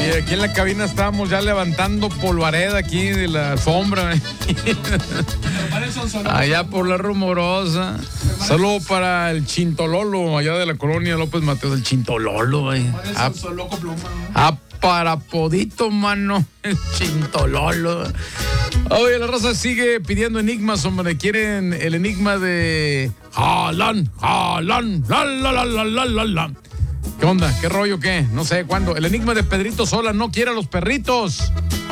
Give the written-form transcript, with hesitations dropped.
Oye, aquí en la cabina estábamos ya levantando polvareda aquí de la alfombra. Allá por la Rumorosa. Saludo para el Chintololo, allá de la colonia López Mateos, el Chintololo, para podito, mano, el Chintololo. Oye, la raza sigue pidiendo enigmas, hombre. Quieren el enigma de Haaland, la. ¿Qué onda? ¿Qué rollo? ¿Qué? No sé cuándo. El enigma de Pedrito Sola no quiere a los perritos.